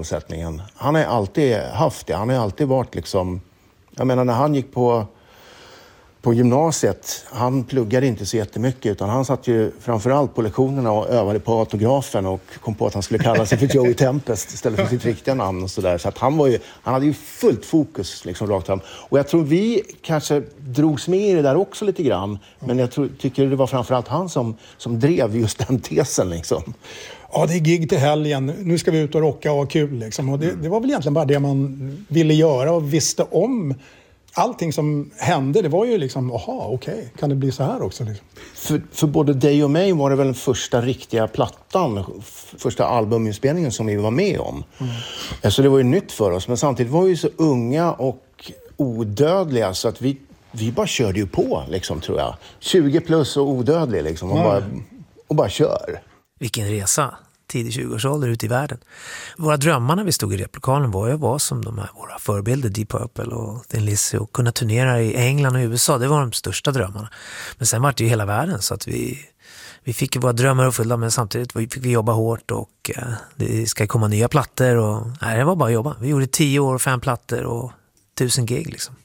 uppsättningen. Han har alltid haft det. Han har alltid varit liksom... Jag menar, när han gick på gymnasiet, han pluggade inte så jättemycket, utan han satt ju framförallt på lektionerna och övade på autografen och kom på att han skulle kalla sig för Joey Tempest istället för sitt riktiga namn och sådär. Så att han hade ju fullt fokus liksom rakt fram. Och jag tror vi kanske drogs med i det där också lite grann, men jag tycker det var framförallt han som drev just den tesen liksom. Ja, det är gig till helgen. Nu ska vi ut och rocka och ha kul liksom. Och det var väl egentligen bara det man ville göra och visste om. Allting som hände, det var ju liksom, okej, kan det bli så här också? Liksom? För både dig och mig var det väl den första riktiga plattan, första albuminspelningen som vi var med om. Så det var ju nytt för oss, men samtidigt var vi ju så unga och odödliga så att vi bara körde ju på, liksom, tror jag. 20 plus och odödlig, liksom, och bara kör. Vilken resa, tidig 20-årsålder ute i världen. Våra drömmar när vi stod i replokalen var ju att vara som de här våra förebilder, Deep Purple och Thin Lizzy, och kunna turnera i England och USA. Det var de största drömmarna. Men sen var det ju hela världen, så att vi fick ju våra drömmar uppfyllda, men samtidigt fick vi jobba hårt och det ska komma nya plattor och det var bara att jobba. Vi gjorde 10 år, 5 plattor och 1000 gig liksom.